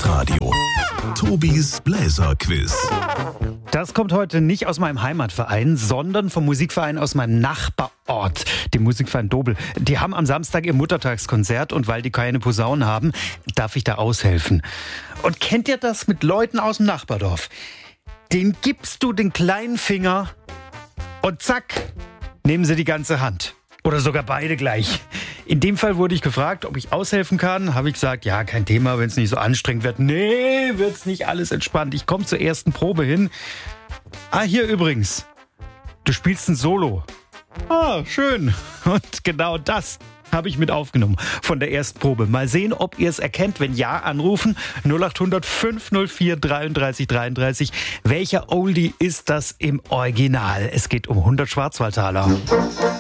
Live-Radio. Tobis Bläserquiz. Das kommt heute nicht aus meinem Heimatverein, sondern vom Musikverein aus meinem Nachbarort, dem Musikverein Dobel. Die haben am Samstag ihr Muttertagskonzert und weil die keine Posaunen haben, darf ich da aushelfen. Und kennt ihr das mit Leuten aus dem Nachbardorf? Den gibst du den kleinen Finger und zack, nehmen sie die ganze Hand. Oder sogar beide gleich. In dem Fall wurde ich gefragt, ob ich aushelfen kann. Habe ich gesagt, ja, kein Thema, wenn es nicht so anstrengend wird. Nee, wird's nicht, alles entspannt. Ich komme zur ersten Probe hin. Hier übrigens. Du spielst ein Solo. Schön. Und genau das habe ich mit aufgenommen von der ersten Probe. Mal sehen, ob ihr es erkennt. Wenn ja, anrufen 0800 504 33 33. Welcher Oldie ist das im Original? Es geht um 100 Schwarzwaldtaler.